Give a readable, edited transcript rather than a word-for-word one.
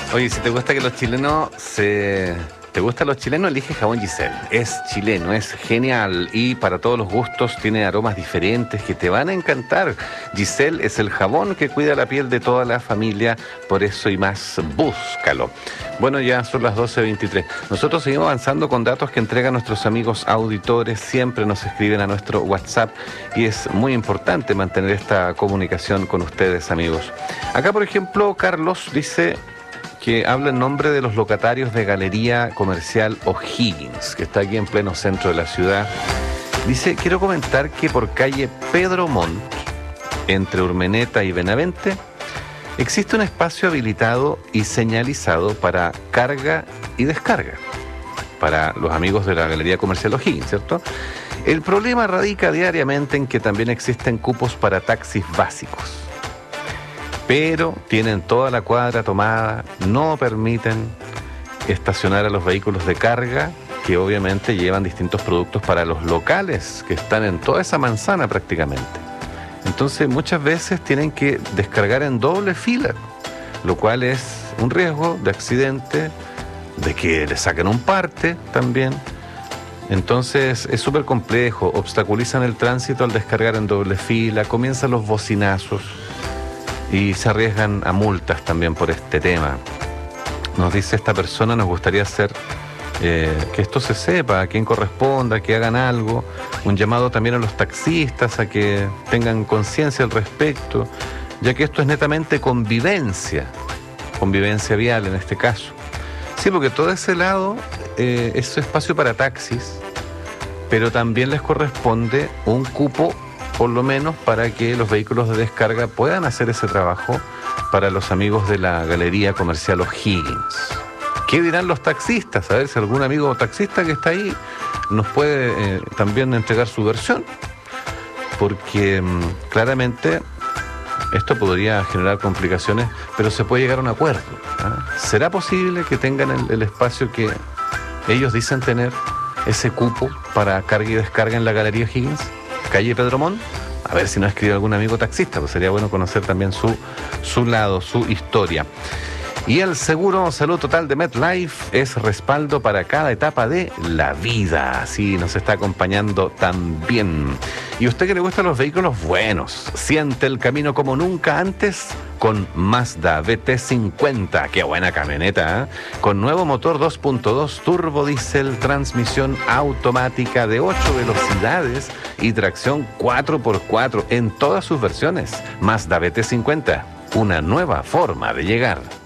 Oye, si te gusta que los chilenos se... ¿Te gustan los chilenos? Elige jabón Giselle. Es chileno, es genial y para todos los gustos tiene aromas diferentes que te van a encantar. Giselle es el jabón que cuida la piel de toda la familia, por eso y más, búscalo. Bueno, ya son las 12:23. Nosotros seguimos avanzando con datos que entregan nuestros amigos auditores. Siempre nos escriben a nuestro WhatsApp y es muy importante mantener esta comunicación con ustedes, amigos. Acá, por ejemplo, Carlos dice que habla en nombre de los locatarios de Galería Comercial O'Higgins, que está aquí en pleno centro de la ciudad. Dice, quiero comentar que por calle Pedro Montt, entre Urmeneta y Benavente, existe un espacio habilitado y señalizado para carga y descarga, para los amigos de la Galería Comercial O'Higgins, ¿cierto? El problema radica diariamente en que también existen cupos para taxis básicos, pero tienen toda la cuadra tomada, no permiten estacionar a los vehículos de carga, que obviamente llevan distintos productos para los locales que están en toda esa manzana prácticamente. Entonces muchas veces tienen que descargar en doble fila, lo cual es un riesgo de accidente, de que le saquen un parte también. Entonces es súper complejo, obstaculizan el tránsito al descargar en doble fila, comienzan los bocinazos y se arriesgan a multas también por este tema. Nos dice esta persona, nos gustaría hacer que esto se sepa, a quien corresponda, que hagan algo. Un llamado también a los taxistas a que tengan conciencia al respecto, ya que esto es netamente convivencia vial en este caso. Sí, porque todo ese lado es espacio para taxis, pero también les corresponde un cupo por lo menos para que los vehículos de descarga puedan hacer ese trabajo para los amigos de la Galería Comercial O'Higgins. ¿Qué dirán los taxistas? A ver si algún amigo taxista que está ahí nos puede también entregar su versión, porque claramente esto podría generar complicaciones, pero se puede llegar a un acuerdo, ¿ah? ¿Será posible que tengan el espacio que ellos dicen tener, ese cupo para carga y descarga en la Galería O'Higgins, calle Pedro Montt? A ver si nos escribe algún amigo taxista, pues sería bueno conocer también su lado, su historia. Y el seguro Salud Total de MetLife es respaldo para cada etapa de la vida. Así nos está acompañando también. Y usted que le gustan los vehículos buenos, siente el camino como nunca antes con Mazda BT50. Qué buena camioneta, ¿eh? Con nuevo motor 2.2 turbo diésel, transmisión automática de 8 velocidades y tracción 4x4 en todas sus versiones. Mazda BT50, una nueva forma de llegar.